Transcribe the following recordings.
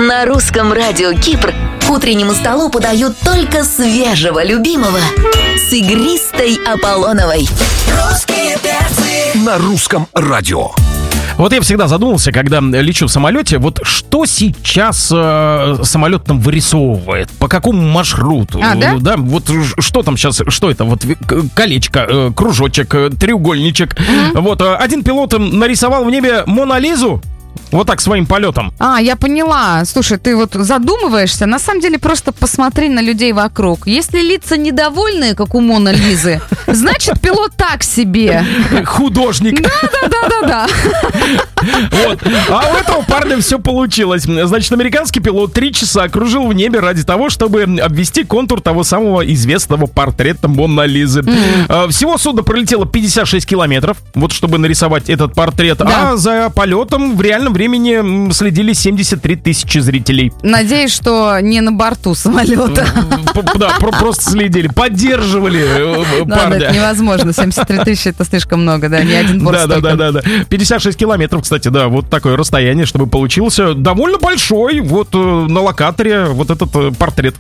На русском радио Кипр к утреннему столу подают только свежего любимого с игристой Аполлоновой. Русские перцы На русском радио. Вот я всегда задумался, когда лечу в самолете, вот что сейчас самолет там вырисовывает, по какому маршруту. Да? Да, вот что там сейчас, что это, вот колечко, кружочек, треугольничек. Вот, один пилот нарисовал в небе Мона Лизу. Вот так, своим полетом. Я поняла. Слушай, ты вот задумываешься. На самом деле, просто посмотри на людей вокруг. Если лица недовольные, как у Моны Лизы, значит, пилот так себе. Художник. Да. Вот. А у этого парня все получилось. Значит, американский пилот 3 часа кружил в небе ради того, чтобы обвести контур того самого известного портрета Моны Лизы. Всего судно пролетело 56 километров, вот чтобы нарисовать этот портрет. Да. А за полетом в реальном времени следили 73 тысячи зрителей. Надеюсь, что не на борту самолета. Да, просто следили, поддерживали Ладно, это парня. невозможно. 73 тысячи — это слишком много, да, не один борт столько. Да. 56 километров, кстати, да, вот такое расстояние, чтобы получился довольно большой, вот на локаторе вот этот портрет.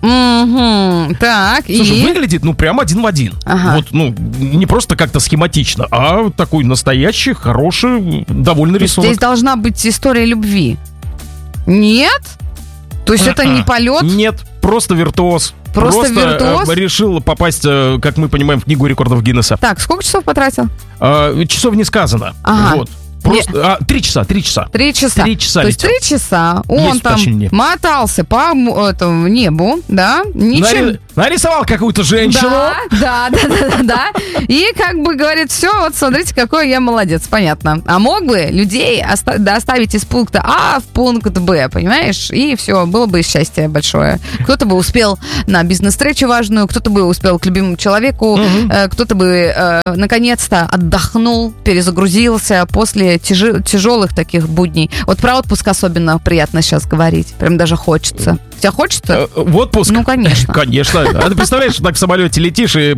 Так, Слушай, и... выглядит, прям один в один. Ага. Вот, не просто как-то схематично, а такой настоящий, хороший, довольный рисунок. Здесь должна быть история любви. Нет? То есть это не полет? Нет, просто виртуоз. Просто виртуоз? Решил попасть, как мы понимаем, в книгу рекордов Гиннесса. Так, сколько часов потратил? Часов не сказано. Ага. Вот. Просто 3 часа. 3 часа. 3 часа То есть 3 часа он Есть там уточнение. мотался по этому небу, да? Ничем... Нарисовал какую-то женщину. Да. И как бы говорит, все, вот смотрите, какой я молодец, понятно. А мог бы людей доставить из пункта А в пункт Б, понимаешь? И все, было бы счастье большое. Кто-то бы успел на бизнес-встречу важную, кто-то бы успел к любимому человеку, кто-то бы наконец-то отдохнул, перезагрузился после тяжелых таких будней. Вот про отпуск особенно приятно сейчас говорить. Прям даже хочется. Тебя хочется? В отпуск? Ну, конечно. Конечно. А ты представляешь, так в самолете летишь, и